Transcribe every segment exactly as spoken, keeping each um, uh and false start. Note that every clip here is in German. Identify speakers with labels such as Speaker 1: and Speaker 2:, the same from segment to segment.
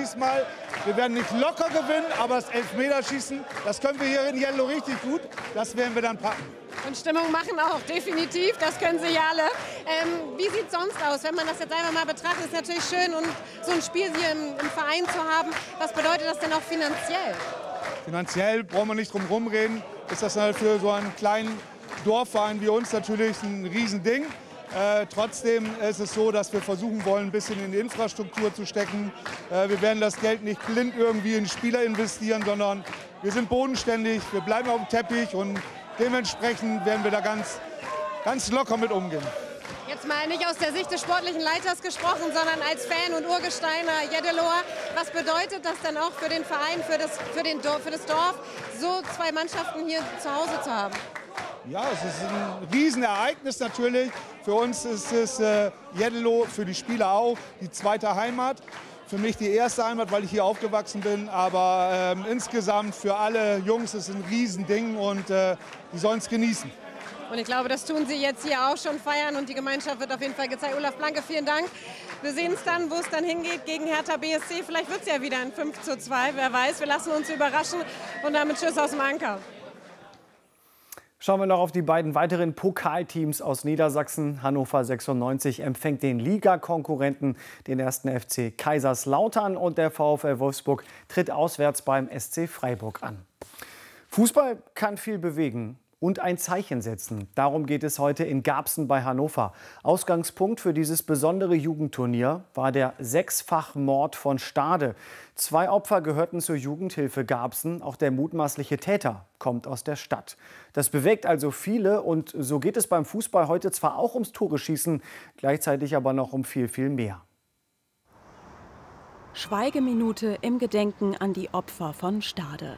Speaker 1: diesmal. Wir werden nicht locker gewinnen, aber das Elfmeterschießen, das können wir hier in Yellow richtig gut. Das werden wir dann packen.
Speaker 2: Und Stimmung machen auch, definitiv, das können Sie ja alle. Ähm, wie sieht es sonst aus, wenn man das jetzt einfach mal betrachtet? Ist natürlich schön, und so ein Spiel hier im, im Verein zu haben. Was bedeutet das denn auch finanziell?
Speaker 1: Finanziell brauchen wir nicht drum herum reden. Ist das halt für so einen kleinen Dorfverein wie uns natürlich ein Riesending. Äh, trotzdem ist es so, dass wir versuchen wollen, ein bisschen in die Infrastruktur zu stecken. Äh, wir werden das Geld nicht blind irgendwie in Spieler investieren, sondern wir sind bodenständig, wir bleiben auf dem Teppich und dementsprechend werden wir da ganz, ganz locker mit umgehen.
Speaker 2: Jetzt mal nicht aus der Sicht des sportlichen Leiters gesprochen, sondern als Fan und Urgesteiner Jeddeloher. Was bedeutet das dann auch für den Verein, für das, für den Dorf, für das Dorf, so zwei Mannschaften hier zu Hause zu haben?
Speaker 1: Ja, es ist ein Riesenereignis natürlich. Für uns ist es äh, Jeddeloh, für die Spieler auch, die zweite Heimat. Für mich die erste Heimat, weil ich hier aufgewachsen bin. Aber ähm, insgesamt für alle Jungs ist es ein Riesending und äh, die sollen es genießen.
Speaker 2: Und ich glaube, das tun Sie jetzt hier auch schon feiern und die Gemeinschaft wird auf jeden Fall gezeigt. Olaf Blanke, vielen Dank. Wir sehen es dann, wo es dann hingeht gegen Hertha B S C. Vielleicht wird es ja wieder ein fünf zu zwei, wer weiß. Wir lassen uns überraschen und damit Tschüss aus dem Anker.
Speaker 3: Schauen wir noch auf die beiden weiteren Pokalteams aus Niedersachsen. Hannover sechsundneunzig empfängt den Ligakonkurrenten, den ersten F C Kaiserslautern, und der VfL Wolfsburg tritt auswärts beim S C Freiburg an. Fußball kann viel bewegen und ein Zeichen setzen. Darum geht es heute in Garbsen bei Hannover. Ausgangspunkt für dieses besondere Jugendturnier war der Sechsfachmord von Stade. Zwei Opfer gehörten zur Jugendhilfe Garbsen. Auch der mutmaßliche Täter kommt aus der Stadt. Das bewegt also viele, und so geht es beim Fußball heute zwar auch ums Tore-Schießen, gleichzeitig aber noch um viel, viel mehr.
Speaker 4: Schweigeminute im Gedenken an die Opfer von Stade.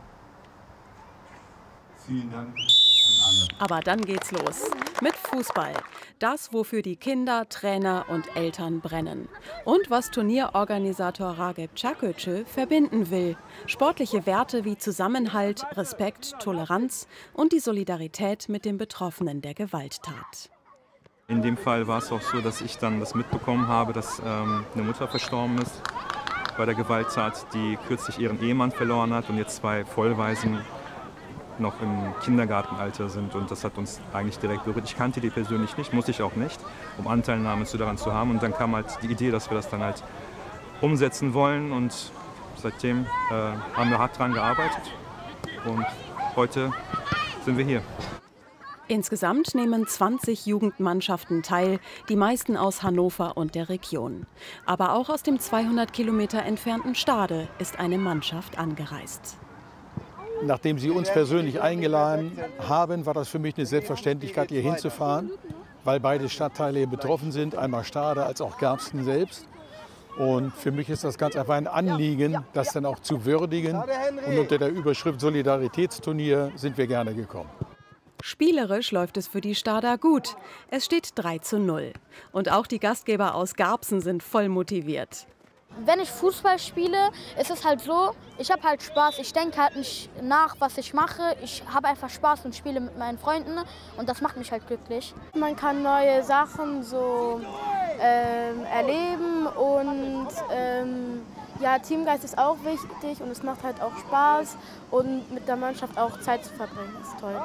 Speaker 5: Vielen Dank an alle.
Speaker 4: Aber dann geht's los. Mit Fußball. Das, wofür die Kinder, Trainer und Eltern brennen. Und was Turnierorganisator Rageb Čaköče verbinden will. Sportliche Werte wie Zusammenhalt, Respekt, Toleranz und die Solidarität mit den Betroffenen der Gewalttat.
Speaker 6: In dem Fall war es auch so, dass ich dann das mitbekommen habe, dass ähm, eine Mutter verstorben ist bei der Gewalttat, die kürzlich ihren Ehemann verloren hat und jetzt zwei Vollwaisen noch im Kindergartenalter sind, und das hat uns eigentlich direkt berührt. Ich kannte die persönlich nicht, musste ich auch nicht, um Anteilnahme zu daran zu haben, und dann kam halt die Idee, dass wir das dann halt umsetzen wollen, und seitdem äh, haben wir hart dran gearbeitet und heute sind wir hier.
Speaker 4: Insgesamt nehmen zwanzig Jugendmannschaften teil, die meisten aus Hannover und der Region. Aber auch aus dem zweihundert Kilometer entfernten Stade ist eine Mannschaft angereist.
Speaker 7: Nachdem Sie uns persönlich eingeladen haben, war das für mich eine Selbstverständlichkeit, hier hinzufahren, weil beide Stadtteile hier betroffen sind, einmal Stade als auch Garbsen selbst. Und für mich ist das ganz einfach ein Anliegen, das dann auch zu würdigen. Und unter der Überschrift Solidaritätsturnier sind wir gerne gekommen.
Speaker 4: Spielerisch läuft es für die Stader gut. Es steht drei zu null. Und auch die Gastgeber aus Garbsen sind voll motiviert.
Speaker 8: Wenn ich Fußball spiele, ist es halt so, ich habe halt Spaß. Ich denke halt nicht nach, was ich mache. Ich habe einfach Spaß und spiele mit meinen Freunden, und das macht mich halt glücklich.
Speaker 9: Man kann neue Sachen so ähm, erleben, und ähm, ja, Teamgeist ist auch wichtig, und es macht halt auch Spaß, und mit der Mannschaft auch Zeit zu verbringen, ist toll.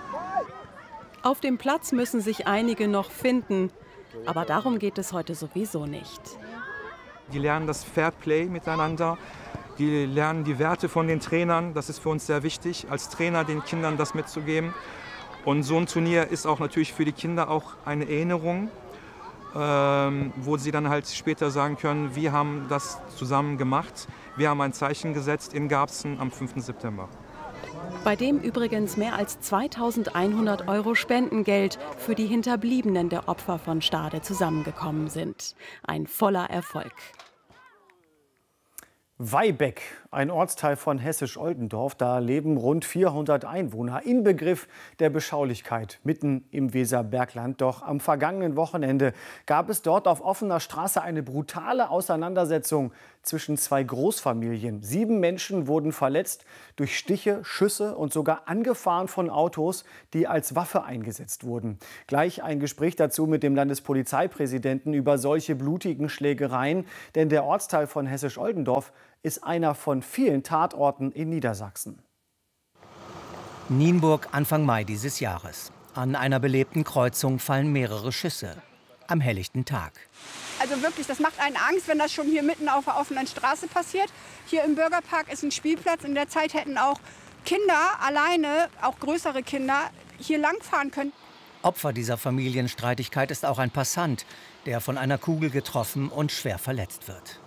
Speaker 4: Auf dem Platz müssen sich einige noch finden, aber darum geht es heute sowieso nicht.
Speaker 6: Die lernen das Fair Play miteinander, die lernen die Werte von den Trainern. Das ist für uns sehr wichtig, als Trainer den Kindern das mitzugeben. Und so ein Turnier ist auch natürlich für die Kinder auch eine Erinnerung, ähm, wo sie dann halt später sagen können, wir haben das zusammen gemacht. Wir haben ein Zeichen gesetzt in Garbsen am fünften September.
Speaker 4: Bei dem übrigens mehr als zweitausendeinhundert Euro Spendengeld für die Hinterbliebenen der Opfer von Stade zusammengekommen sind. Ein voller Erfolg.
Speaker 3: Weibeck, ein Ortsteil von Hessisch-Oldendorf, da leben rund vierhundert Einwohner, Inbegriff der Beschaulichkeit, mitten im Weserbergland. Doch am vergangenen Wochenende gab es dort auf offener Straße eine brutale Auseinandersetzung zwischen zwei Großfamilien. Sieben Menschen wurden verletzt durch Stiche, Schüsse und sogar angefahren von Autos, die als Waffe eingesetzt wurden. Gleich ein Gespräch dazu mit dem Landespolizeipräsidenten über solche blutigen Schlägereien. Denn der Ortsteil von Hessisch-Oldendorf ist einer von vielen Tatorten in Niedersachsen.
Speaker 10: Nienburg Anfang Mai dieses Jahres. An einer belebten Kreuzung fallen mehrere Schüsse. Am helllichten Tag.
Speaker 11: Also wirklich, das macht einen Angst, wenn das schon hier mitten auf der offenen Straße passiert. Hier im Bürgerpark ist ein Spielplatz. In der Zeit hätten auch Kinder alleine, auch größere Kinder, hier langfahren können.
Speaker 10: Opfer dieser Familienstreitigkeit ist auch ein Passant, der von einer Kugel getroffen und schwer verletzt wird.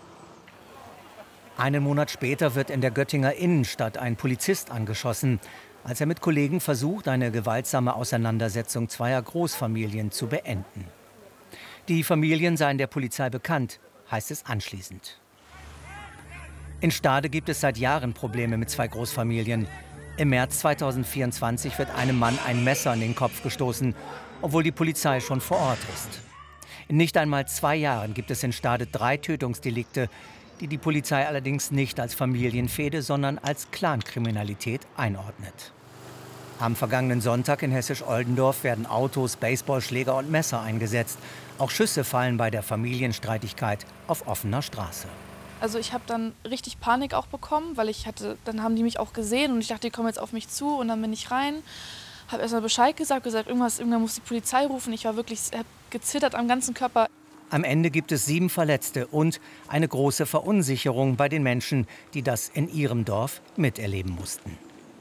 Speaker 10: Einen Monat später wird in der Göttinger Innenstadt ein Polizist angeschossen, als er mit Kollegen versucht, eine gewaltsame Auseinandersetzung zweier Großfamilien zu beenden. Die Familien seien der Polizei bekannt, heißt es anschließend. In Stade gibt es seit Jahren Probleme mit zwei Großfamilien. Im März zweitausendvierundzwanzig wird einem Mann ein Messer in den Kopf gestoßen, obwohl die Polizei schon vor Ort ist. In nicht einmal zwei Jahren gibt es in Stade drei Tötungsdelikte, die die Polizei allerdings nicht als Familienfehde, sondern als Clankriminalität einordnet. Am vergangenen Sonntag in Hessisch-Oldendorf werden Autos, Baseballschläger und Messer eingesetzt. Auch Schüsse fallen bei der Familienstreitigkeit auf offener Straße.
Speaker 12: Also ich habe dann richtig Panik auch bekommen, weil ich hatte, dann haben die mich auch gesehen und ich dachte, die kommen jetzt auf mich zu und dann bin ich rein. Habe erstmal Bescheid gesagt, gesagt, irgendwas, irgendwann muss die Polizei rufen. Ich war wirklich, habe gezittert am ganzen Körper.
Speaker 10: Am Ende gibt es sieben Verletzte und eine große Verunsicherung bei den Menschen, die das in ihrem Dorf miterleben mussten.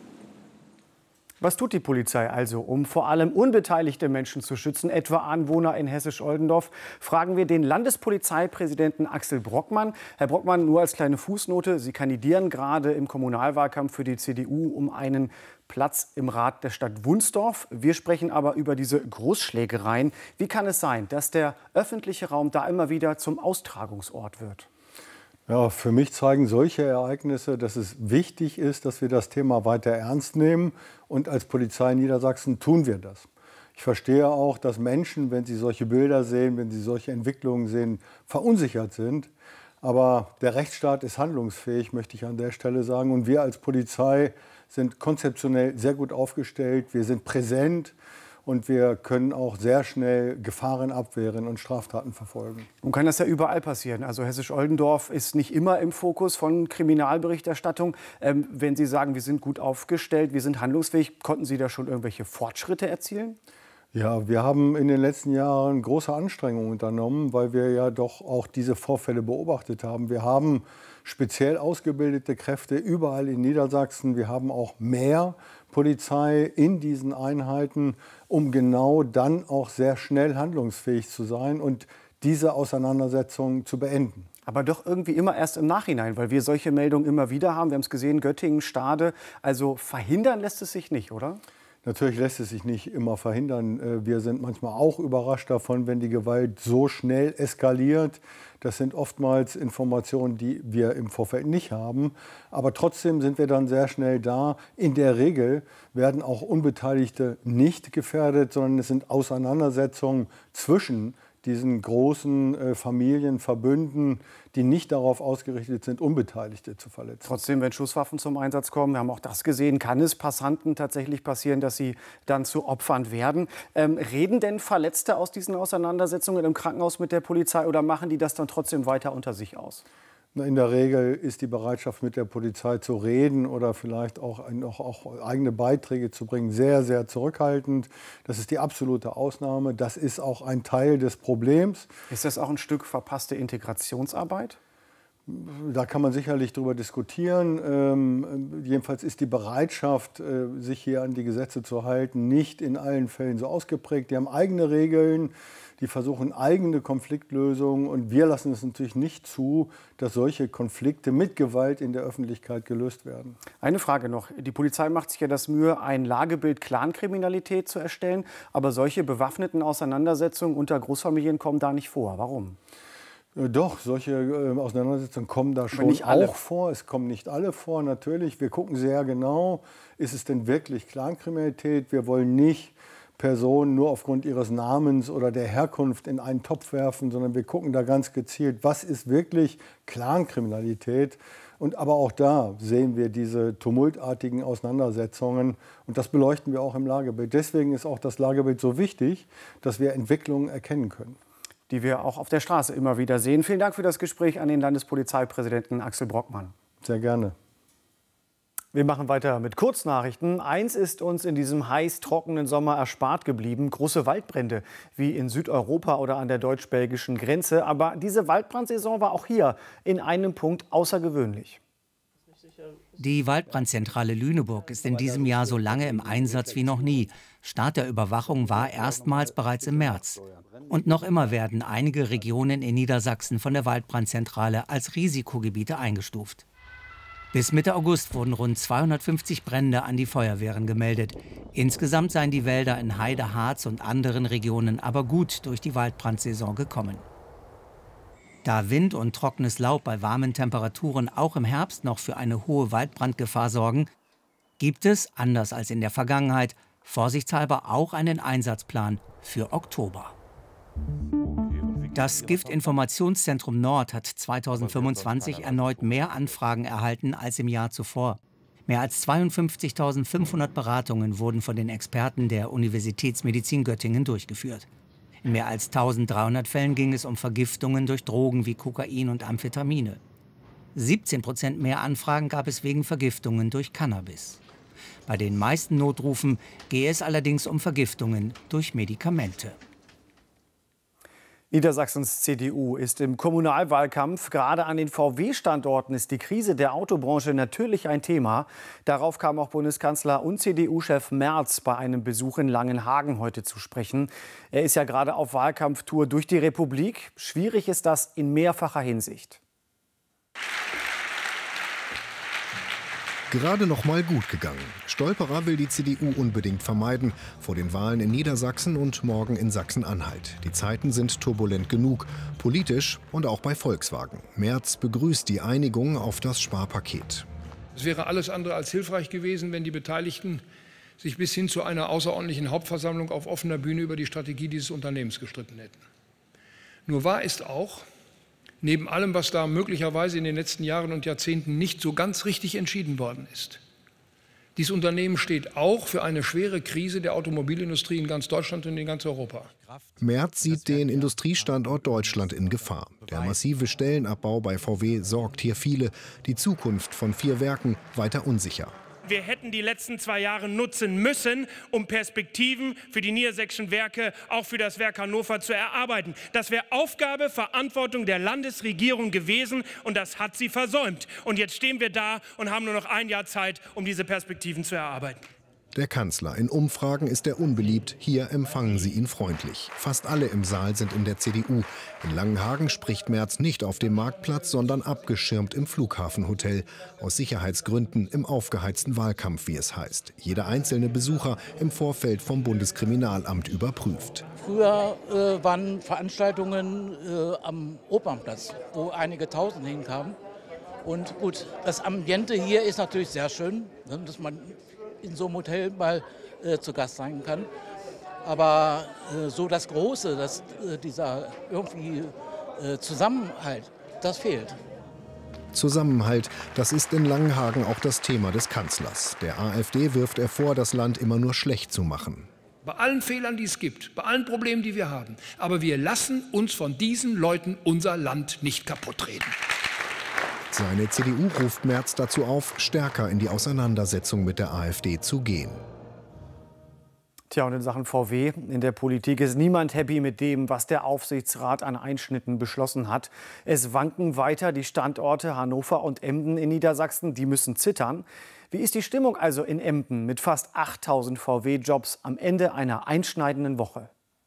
Speaker 3: Was tut die Polizei also, um vor allem unbeteiligte Menschen zu schützen, etwa Anwohner in Hessisch-Oldendorf? Fragen wir den Landespolizeipräsidenten Axel Brockmann. Herr Brockmann, nur als kleine Fußnote, Sie kandidieren gerade im Kommunalwahlkampf für die C D U um einen Platz im Rat der Stadt Wunsdorf. Wir sprechen aber über diese Großschlägereien. Wie kann es sein, dass der öffentliche Raum da immer wieder zum Austragungsort wird?
Speaker 7: Ja, für mich zeigen solche Ereignisse, dass es wichtig ist, dass wir das Thema weiter ernst nehmen. Und als Polizei Niedersachsen tun wir das. Ich verstehe auch, dass Menschen, wenn sie solche Bilder sehen, wenn sie solche Entwicklungen sehen, verunsichert sind. Aber der Rechtsstaat ist handlungsfähig, möchte ich an der Stelle sagen. Und wir als Polizei sind konzeptionell sehr gut aufgestellt. Wir sind präsent. Und wir können auch sehr schnell Gefahren abwehren und Straftaten verfolgen.
Speaker 3: Nun kann das ja überall passieren. Also Hessisch-Oldendorf ist nicht immer im Fokus von Kriminalberichterstattung. Ähm, wenn Sie sagen, wir sind gut aufgestellt, wir sind handlungsfähig, konnten Sie da schon irgendwelche Fortschritte erzielen?
Speaker 7: Ja, wir haben in den letzten Jahren große Anstrengungen unternommen, weil wir ja doch auch diese Vorfälle beobachtet haben. Wir haben speziell ausgebildete Kräfte überall in Niedersachsen. Wir haben auch mehr Polizei in diesen Einheiten, um genau dann auch sehr schnell handlungsfähig zu sein und diese Auseinandersetzung zu beenden.
Speaker 3: Aber doch irgendwie immer erst im Nachhinein, weil wir solche Meldungen immer wieder haben. Wir haben es gesehen, Göttingen, Stade. Also verhindern lässt es sich nicht, oder?
Speaker 7: Natürlich lässt es sich nicht immer verhindern. Wir sind manchmal auch überrascht davon, wenn die Gewalt so schnell eskaliert. Das sind oftmals Informationen, die wir im Vorfeld nicht haben. Aber trotzdem sind wir dann sehr schnell da. In der Regel werden auch Unbeteiligte nicht gefährdet, sondern es sind Auseinandersetzungen zwischen diesen großen äh, Familienverbünden, die nicht darauf ausgerichtet sind, Unbeteiligte zu verletzen.
Speaker 3: Trotzdem, wenn Schusswaffen zum Einsatz kommen, wir haben auch das gesehen, kann es Passanten tatsächlich passieren, dass sie dann zu Opfern werden. Ähm, reden denn Verletzte aus diesen Auseinandersetzungen im Krankenhaus mit der Polizei oder machen die das dann trotzdem weiter unter sich aus?
Speaker 7: In der Regel ist die Bereitschaft, mit der Polizei zu reden oder vielleicht auch, auch, auch eigene Beiträge zu bringen, sehr, sehr zurückhaltend. Das ist die absolute Ausnahme. Das ist auch ein Teil des Problems.
Speaker 3: Ist das auch ein Stück verpasste Integrationsarbeit?
Speaker 7: Da kann man sicherlich darüber diskutieren. Ähm, jedenfalls ist die Bereitschaft, äh, sich hier an die Gesetze zu halten, nicht in allen Fällen so ausgeprägt. Die haben eigene Regeln, die versuchen eigene Konfliktlösungen. Und wir lassen es natürlich nicht zu, dass solche Konflikte mit Gewalt in der Öffentlichkeit gelöst werden.
Speaker 3: Eine Frage noch. Die Polizei macht sich ja das Mühe, ein Lagebild Clankriminalität zu erstellen. Aber solche bewaffneten Auseinandersetzungen unter Großfamilien kommen da nicht vor. Warum?
Speaker 7: Doch, solche äh, Auseinandersetzungen kommen da schon
Speaker 3: nicht alle.
Speaker 7: auch vor. Es kommen nicht alle vor, natürlich. Wir gucken sehr genau, ist es denn wirklich Clankriminalität? Wir wollen nicht Personen nur aufgrund ihres Namens oder der Herkunft in einen Topf werfen, sondern wir gucken da ganz gezielt, was ist wirklich Clankriminalität? Und aber auch da sehen wir diese tumultartigen Auseinandersetzungen und das beleuchten wir auch im Lagebild. Deswegen ist auch das Lagebild so wichtig, dass wir Entwicklungen erkennen können.
Speaker 3: Die wir auch auf der Straße immer wieder sehen. Vielen Dank für das Gespräch an den Landespolizeipräsidenten Axel Brockmann.
Speaker 7: Sehr gerne.
Speaker 3: Wir machen weiter mit Kurznachrichten. Eins ist uns in diesem heiß trockenen Sommer erspart geblieben: große Waldbrände, wie in Südeuropa oder an der deutsch-belgischen Grenze. Aber diese Waldbrandsaison war auch hier in einem Punkt außergewöhnlich.
Speaker 10: Die Waldbrandzentrale Lüneburg ist in diesem Jahr so lange im Einsatz wie noch nie. Start der Überwachung war erstmals bereits im März. Und noch immer werden einige Regionen in Niedersachsen von der Waldbrandzentrale als Risikogebiete eingestuft. Bis Mitte August wurden rund zweihundertfünfzig Brände an die Feuerwehren gemeldet. Insgesamt seien die Wälder in Heide, Harz und anderen Regionen aber gut durch die Waldbrandsaison gekommen. Da Wind und trockenes Laub bei warmen Temperaturen auch im Herbst noch für eine hohe Waldbrandgefahr sorgen, gibt es, anders als in der Vergangenheit, vorsichtshalber auch einen Einsatzplan für Oktober. Das Giftinformationszentrum Nord hat zweitausendfünfundzwanzig erneut mehr Anfragen erhalten als im Jahr zuvor. Mehr als zweiundfünfzigtausendfünfhundert Beratungen wurden von den Experten der Universitätsmedizin Göttingen durchgeführt. In mehr als eintausenddreihundert Fällen ging es um Vergiftungen durch Drogen wie Kokain und Amphetamine. siebzehn Prozent mehr Anfragen gab es wegen Vergiftungen durch Cannabis. Bei den meisten Notrufen gehe es allerdings um Vergiftungen durch Medikamente.
Speaker 3: Niedersachsens C D U ist im Kommunalwahlkampf. Gerade an den V W-Standorten ist die Krise der Autobranche natürlich ein Thema. Darauf kam auch Bundeskanzler und C D U-Chef Merz bei einem Besuch in Langenhagen heute zu sprechen. Er ist ja gerade auf Wahlkampftour durch die Republik. Schwierig ist das in mehrfacher Hinsicht.
Speaker 13: Gerade noch mal gut gegangen. Stolperer will die C D U unbedingt vermeiden. Vor den Wahlen in Niedersachsen und morgen in Sachsen-Anhalt. Die Zeiten sind turbulent genug. Politisch und auch bei Volkswagen. Merz begrüßt die Einigung auf das Sparpaket.
Speaker 14: Es wäre alles andere als hilfreich gewesen, wenn die Beteiligten sich bis hin zu einer außerordentlichen Hauptversammlung auf offener Bühne über die Strategie dieses Unternehmens gestritten hätten. Nur wahr ist auch, neben allem, was da möglicherweise in den letzten Jahren und Jahrzehnten nicht so ganz richtig entschieden worden ist, dieses Unternehmen steht auch für eine schwere Krise der Automobilindustrie in ganz Deutschland und in ganz Europa.
Speaker 13: Merz sieht den Industriestandort Deutschland in Gefahr. Der massive Stellenabbau bei V W sorgt hier viele. Die Zukunft von vier Werken weiter unsicher.
Speaker 15: Wir hätten die letzten zwei Jahre nutzen müssen, um Perspektiven für die niedersächsischen Werke, auch für das Werk Hannover, zu erarbeiten. Das wäre Aufgabe, Verantwortung der Landesregierung gewesen und das hat sie versäumt. Und jetzt stehen wir da und haben nur noch ein Jahr Zeit, um diese Perspektiven zu erarbeiten.
Speaker 13: Der Kanzler. In Umfragen ist er unbeliebt. Hier empfangen sie ihn freundlich. Fast alle im Saal sind in der C D U. In Langenhagen spricht Merz nicht auf dem Marktplatz, sondern abgeschirmt im Flughafenhotel. Aus Sicherheitsgründen im aufgeheizten Wahlkampf, wie es heißt. Jeder einzelne Besucher im Vorfeld vom Bundeskriminalamt überprüft.
Speaker 16: Früher äh, waren Veranstaltungen äh, am Opernplatz, wo einige Tausend hinkamen. Und gut, das Ambiente hier ist natürlich sehr schön, ne, dass man in so einem Hotel mal äh, zu Gast sein kann. Aber äh, so das Große, das, äh, dieser irgendwie äh, Zusammenhalt, das fehlt.
Speaker 13: Zusammenhalt, das ist in Langenhagen auch das Thema des Kanzlers. Der AfD wirft er vor, das Land immer nur schlecht zu machen.
Speaker 14: Bei allen Fehlern, die es gibt, bei allen Problemen, die wir haben. Aber wir lassen uns von diesen Leuten unser Land nicht kaputt-reden.
Speaker 13: Seine C D U ruft Merz dazu auf, stärker in die Auseinandersetzung mit der AfD zu gehen.
Speaker 3: Tja, und in Sachen V W, in der Politik ist niemand happy mit dem, was der Aufsichtsrat an Einschnitten beschlossen hat. Es wanken weiter die Standorte Hannover und Emden in Niedersachsen, die müssen zittern. Wie ist die Stimmung also in Emden mit fast achttausend V W-Jobs am Ende einer einschneidenden Woche?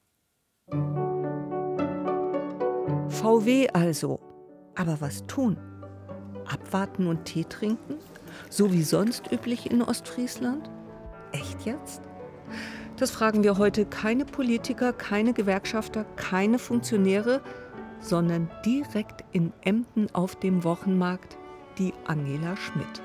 Speaker 17: V W also. Aber was tun? Abwarten und Tee trinken? So wie sonst üblich in Ostfriesland? Echt jetzt? Das fragen wir heute keine Politiker, keine Gewerkschafter, keine Funktionäre, sondern direkt in Emden auf dem Wochenmarkt die Angela Schmidt.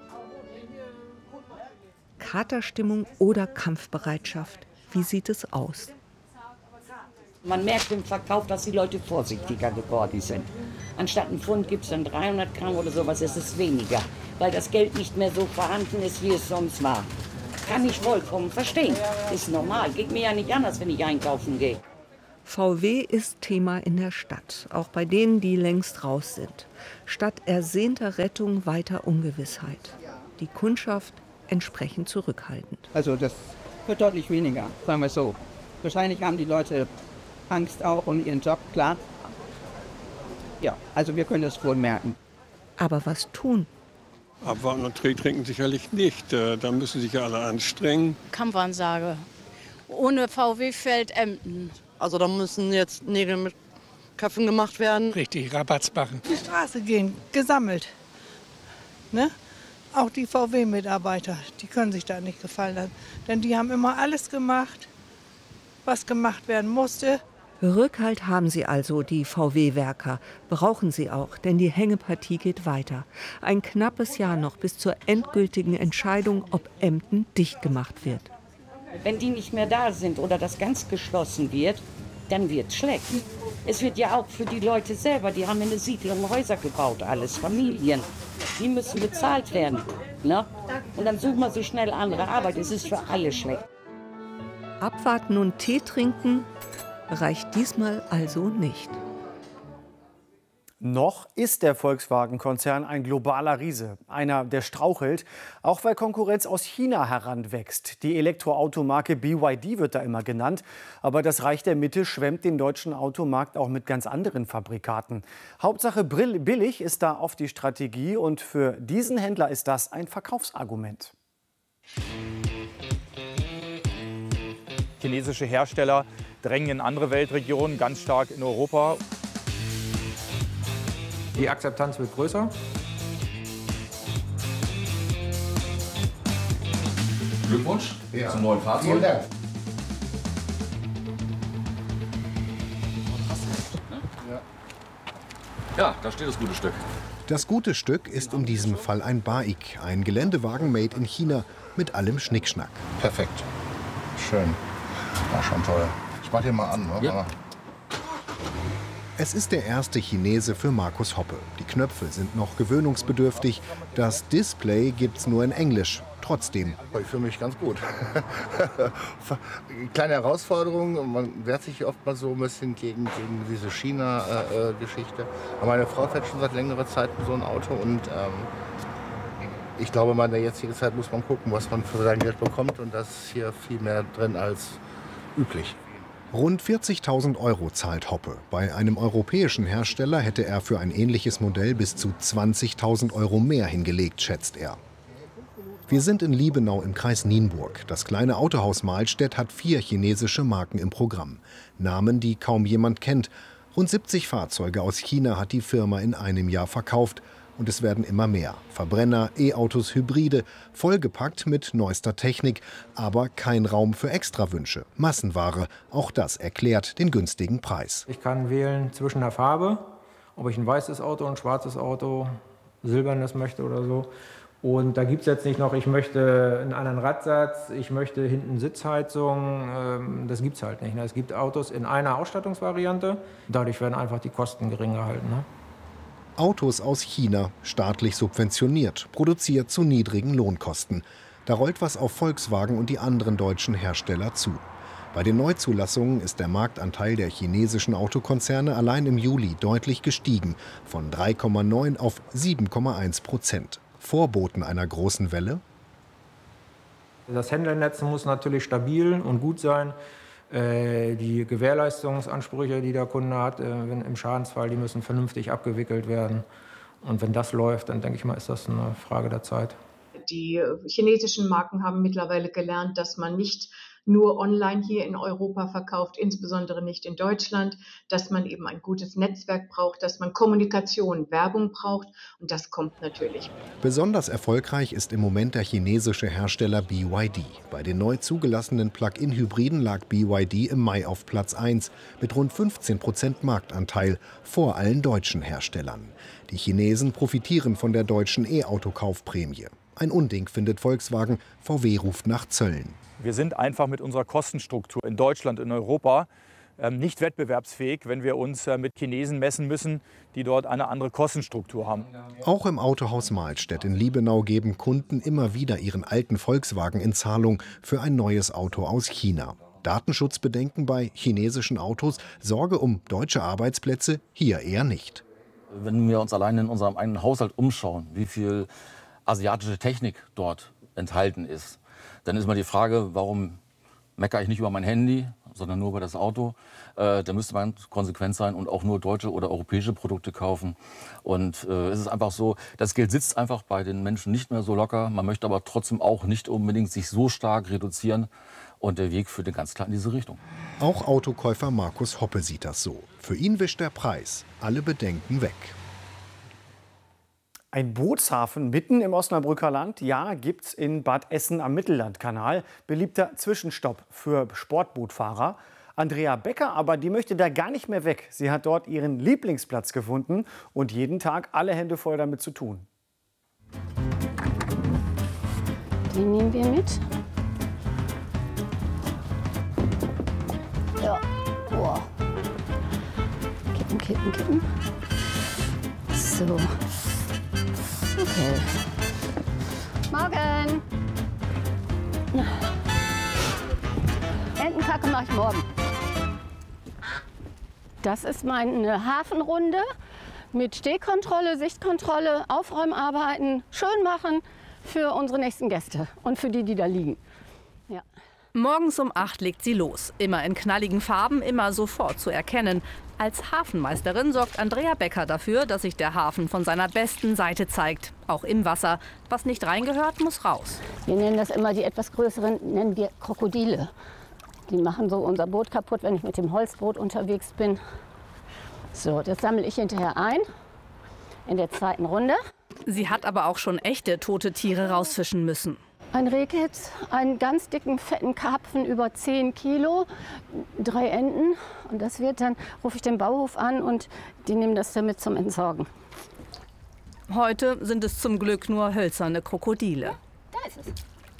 Speaker 17: Katerstimmung oder Kampfbereitschaft? Wie sieht es aus?
Speaker 18: Man merkt im Verkauf, dass die Leute vorsichtiger geworden sind. Anstatt ein Pfund gibt es dann dreihundert Gramm oder sowas, es ist weniger, weil das Geld nicht mehr so vorhanden ist, wie es sonst war. Kann ich vollkommen verstehen. Ist normal, geht mir ja nicht anders, wenn ich einkaufen gehe.
Speaker 17: V W ist Thema in der Stadt, auch bei denen, die längst raus sind. Statt ersehnter Rettung weiter Ungewissheit. Die Kundschaft entsprechend zurückhaltend.
Speaker 19: Also das wird deutlich weniger, sagen wir so. Wahrscheinlich haben die Leute Angst auch um ihren Job, klar. Ja, also wir können das wohl merken.
Speaker 17: Aber was tun?
Speaker 20: Abwarten und Tee trinken sicherlich nicht. Da müssen sich ja alle anstrengen.
Speaker 21: Kampfansage. Ohne V W fällt Emden.
Speaker 22: Also da müssen jetzt Nägel mit Köpfen gemacht werden.
Speaker 23: Richtig, Rabatz machen.
Speaker 24: Die Straße gehen, gesammelt. Ne? Auch die V W-Mitarbeiter, die können sich da nicht gefallen lassen. Denn die haben immer alles gemacht, was gemacht werden musste.
Speaker 17: Rückhalt haben sie also, die V W-Werker. Brauchen sie auch, denn die Hängepartie geht weiter. Ein knappes Jahr noch bis zur endgültigen Entscheidung, ob Emden dicht gemacht wird.
Speaker 18: Wenn die nicht mehr da sind oder das ganz geschlossen wird, dann wird es schlecht. Es wird ja auch für die Leute selber, die haben in der Siedlung Häuser gebaut, alles, Familien. Die müssen bezahlt werden. Ne? Und dann suchen wir so schnell andere Arbeit. Es ist für alle schlecht.
Speaker 17: Abwarten und Tee trinken reicht diesmal also nicht.
Speaker 3: Noch ist der Volkswagen-Konzern ein globaler Riese. Einer, der strauchelt, auch weil Konkurrenz aus China heranwächst. Die Elektroautomarke B Y D wird da immer genannt. Aber das Reich der Mitte schwemmt den deutschen Automarkt auch mit ganz anderen Fabrikaten. Hauptsache billig ist da oft die Strategie. Und für diesen Händler ist das ein Verkaufsargument.
Speaker 25: Chinesische Hersteller drängen in andere Weltregionen, ganz stark in Europa. Die Akzeptanz wird größer.
Speaker 26: Glückwunsch ja. zum neuen Fahrzeug. Vielen Dank. Ja, da steht das gute Stück.
Speaker 13: Das gute Stück ist in diesem Fall ein Baik, ein Geländewagen made in China mit allem Schnickschnack.
Speaker 26: Perfekt. Schön. War schon toll. Ich mach den mal an. Ne? Ja.
Speaker 13: Es ist der erste Chinese für Markus Hoppe. Die Knöpfe sind noch gewöhnungsbedürftig. Das Display gibt's nur in Englisch. Trotzdem.
Speaker 26: Ich fühle mich ganz gut. Kleine Herausforderung. Man wehrt sich oft mal so ein bisschen gegen, gegen diese China-Geschichte. Aber meine Frau fährt schon seit längerer Zeit so ein Auto. Und ähm, ich glaube, in der jetzigen Zeit muss man gucken, was man für sein Geld bekommt. Und das ist hier viel mehr drin als üblich.
Speaker 13: Rund vierzigtausend Euro zahlt Hoppe. Bei einem europäischen Hersteller hätte er für ein ähnliches Modell bis zu zwanzigtausend Euro mehr hingelegt, schätzt er. Wir sind in Liebenau im Kreis Nienburg. Das kleine Autohaus Mahlstedt hat vier chinesische Marken im Programm. Namen, die kaum jemand kennt. Rund siebzig Fahrzeuge aus China hat die Firma in einem Jahr verkauft. Und es werden immer mehr. Verbrenner, E-Autos, Hybride, vollgepackt mit neuester Technik. Aber kein Raum für Extrawünsche. Massenware, auch das erklärt den günstigen Preis.
Speaker 25: Ich kann wählen zwischen der Farbe, ob ich ein weißes Auto, ein schwarzes Auto, silbernes möchte oder so. Und da gibt es jetzt nicht noch, ich möchte einen anderen Radsatz, ich möchte hinten Sitzheizung. Das gibt es halt nicht. Es gibt Autos in einer Ausstattungsvariante. Dadurch werden einfach die Kosten gering gehalten.
Speaker 13: Autos aus China, staatlich subventioniert, produziert zu niedrigen Lohnkosten. Da rollt was auf Volkswagen und die anderen deutschen Hersteller zu. Bei den Neuzulassungen ist der Marktanteil der chinesischen Autokonzerne allein im Juli deutlich gestiegen, von drei Komma neun auf sieben Komma eins Prozent. Vorboten einer großen Welle?
Speaker 25: Das Händlernetz muss natürlich stabil und gut sein. Die Gewährleistungsansprüche, die der Kunde hat, wenn im Schadensfall, die müssen vernünftig abgewickelt werden. Und wenn das läuft, dann denke ich mal, ist das eine Frage der Zeit.
Speaker 27: Die chinesischen Marken haben mittlerweile gelernt, dass man nicht
Speaker 1: nur online hier in Europa verkauft, insbesondere nicht in Deutschland, dass man eben ein gutes Netzwerk braucht, dass man Kommunikation, Werbung braucht und das kommt natürlich.
Speaker 13: Besonders erfolgreich ist im Moment der chinesische Hersteller B Y D. Bei den neu zugelassenen Plug-in-Hybriden lag B Y D im Mai auf Platz eins mit rund fünfzehn Prozent Marktanteil vor allen deutschen Herstellern. Die Chinesen profitieren von der deutschen E-Auto-Kaufprämie. Ein Unding findet Volkswagen, V W ruft nach Zöllen.
Speaker 2: Wir sind einfach mit unserer Kostenstruktur in Deutschland, in Europa nicht wettbewerbsfähig, wenn wir uns mit Chinesen messen müssen, die dort eine andere Kostenstruktur haben.
Speaker 13: Auch im Autohaus Mahlstedt in Liebenau geben Kunden immer wieder ihren alten Volkswagen in Zahlung für ein neues Auto aus China. Datenschutzbedenken bei chinesischen Autos, Sorge um deutsche Arbeitsplätze hier eher nicht.
Speaker 5: Wenn wir uns allein in unserem eigenen Haushalt umschauen, wie viel asiatische Technik dort enthalten ist, dann ist mal die Frage, warum meckere ich nicht über mein Handy, sondern nur über das Auto. Äh, da müsste man konsequent sein und auch nur deutsche oder europäische Produkte kaufen. Und äh, es ist einfach so, das Geld sitzt einfach bei den Menschen nicht mehr so locker. Man möchte aber trotzdem auch nicht unbedingt sich so stark reduzieren. Und der Weg führt ganz klar in diese Richtung.
Speaker 13: Auch Autokäufer Markus Hoppe sieht das so. Für ihn wischt der Preis alle Bedenken weg.
Speaker 3: Ein Bootshafen mitten im Osnabrücker Land, ja, gibt's in Bad Essen am Mittellandkanal. Beliebter Zwischenstopp für Sportbootfahrer. Andrea Becker aber, die möchte da gar nicht mehr weg. Sie hat dort ihren Lieblingsplatz gefunden und jeden Tag alle Hände voll damit zu tun.
Speaker 8: Den nehmen wir mit. Ja, boah. Kippen, kippen, kippen. So. Okay. Morgen. Entenkacke mache ich morgen. Das ist meine Hafenrunde mit Stehkontrolle, Sichtkontrolle, Aufräumarbeiten, schön machen für unsere nächsten Gäste und für die, die da liegen. Ja.
Speaker 9: Morgens um acht legt sie los. Immer in knalligen Farben, immer sofort zu erkennen. Als Hafenmeisterin sorgt Andrea Becker dafür, dass sich der Hafen von seiner besten Seite zeigt. Auch im Wasser. Was nicht reingehört, muss raus.
Speaker 8: Wir nennen das immer, die etwas größeren, nennen wir Krokodile. Die machen so unser Boot kaputt, wenn ich mit dem Holzboot unterwegs bin. So, das sammle ich hinterher ein in der zweiten Runde.
Speaker 9: Sie hat aber auch schon echte tote Tiere rausfischen müssen.
Speaker 8: Ein Rehkitz, einen ganz dicken, fetten Karpfen über zehn Kilo, drei Enten. Und das wird dann, rufe ich den Bauhof an und die nehmen das dann mit zum Entsorgen.
Speaker 9: Heute sind es zum Glück nur hölzerne Krokodile.
Speaker 8: Da ist es.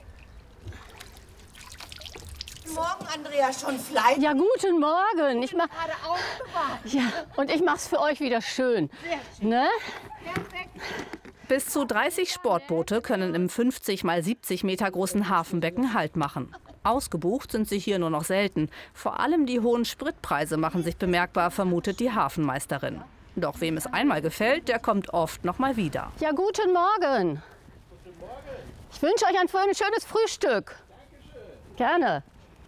Speaker 23: Guten Morgen, Andrea, schon Fleisch?
Speaker 8: Ja, guten Morgen. Ich mach,
Speaker 23: gerade aufgewacht.
Speaker 8: ja, und ich mache es für euch wieder schön. Ne?
Speaker 23: Perfekt.
Speaker 9: Bis zu dreißig Sportboote können im fünfzig mal siebzig Meter großen Hafenbecken Halt machen. Ausgebucht sind sie hier nur noch selten. Vor allem die hohen Spritpreise machen sich bemerkbar, vermutet die Hafenmeisterin. Doch wem es einmal gefällt, der kommt oft noch mal wieder.
Speaker 8: Ja, guten Morgen. Ich wünsche euch ein schönes Frühstück. Gerne.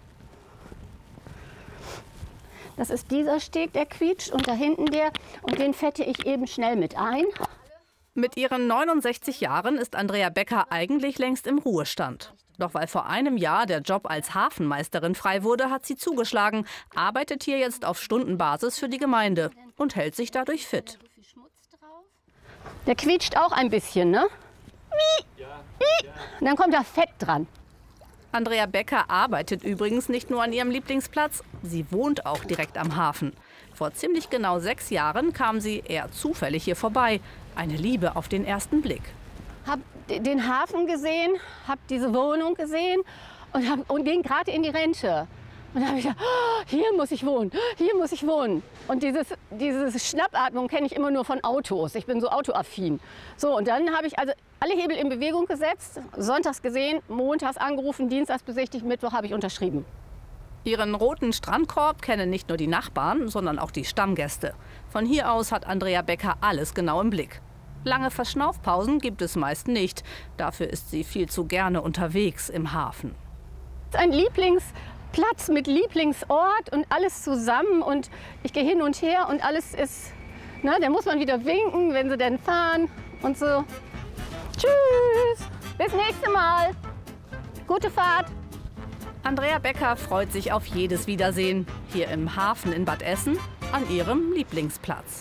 Speaker 8: Das ist dieser Steg, der quietscht, und da hinten der. Und den fette ich eben schnell mit ein.
Speaker 9: Mit ihren neunundsechzig Jahren ist Andrea Becker eigentlich längst im Ruhestand. Doch weil vor einem Jahr der Job als Hafenmeisterin frei wurde, hat sie zugeschlagen, arbeitet hier jetzt auf Stundenbasis für die Gemeinde und hält sich dadurch fit.
Speaker 8: Der quietscht auch ein bisschen, ne? Und dann kommt da Fett dran.
Speaker 9: Andrea Becker arbeitet übrigens nicht nur an ihrem Lieblingsplatz, sie wohnt auch direkt am Hafen. Vor ziemlich genau sechs Jahren kam sie eher zufällig hier vorbei. Eine Liebe auf den ersten Blick.
Speaker 8: Hab den Hafen gesehen, hab diese Wohnung gesehen und, hab, und ging gerade in die Rente. Und da habe ich gedacht, oh, hier muss ich wohnen, hier muss ich wohnen. Und dieses, diese Schnappatmung kenne ich immer nur von Autos. Ich bin so autoaffin. So, und dann habe ich also alle Hebel in Bewegung gesetzt, sonntags gesehen, montags angerufen, dienstags besichtigt, Mittwoch habe ich unterschrieben.
Speaker 9: Ihren roten Strandkorb kennen nicht nur die Nachbarn, sondern auch die Stammgäste. Von hier aus hat Andrea Becker alles genau im Blick. Lange Verschnaufpausen gibt es meist nicht. Dafür ist sie viel zu gerne unterwegs im Hafen.
Speaker 8: Ein Lieblingsplatz mit Lieblingsort und alles zusammen. Und ich gehe hin und her und alles ist, na, da muss man wieder winken, wenn sie denn fahren und so. Tschüss, bis nächste Mal. Gute Fahrt.
Speaker 9: Andrea Becker freut sich auf jedes Wiedersehen. Hier im Hafen in Bad Essen, an ihrem Lieblingsplatz.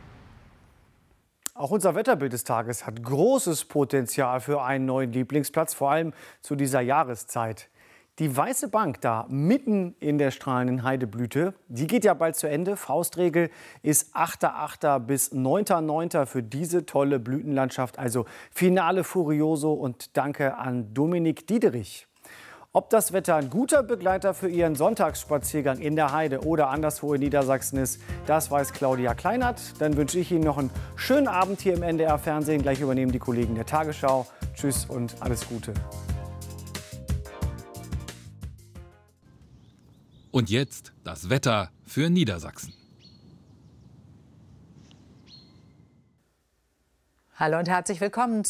Speaker 3: Auch unser Wetterbild des Tages hat großes Potenzial für einen neuen Lieblingsplatz, vor allem zu dieser Jahreszeit. Die Weiße Bank da mitten in der strahlenden Heideblüte, die geht ja bald zu Ende. Faustregel ist achter achter bis neunter neunter für diese tolle Blütenlandschaft. Also Finale Furioso und danke an Dominik Diederich. Ob das Wetter ein guter Begleiter für Ihren Sonntagsspaziergang in der Heide oder anderswo in Niedersachsen ist, das weiß Claudia Kleinert. Dann wünsche ich Ihnen noch einen schönen Abend hier im N D R-Fernsehen. Gleich übernehmen die Kollegen der Tagesschau. Tschüss und alles Gute.
Speaker 4: Und jetzt das Wetter für Niedersachsen.
Speaker 6: Hallo und herzlich willkommen.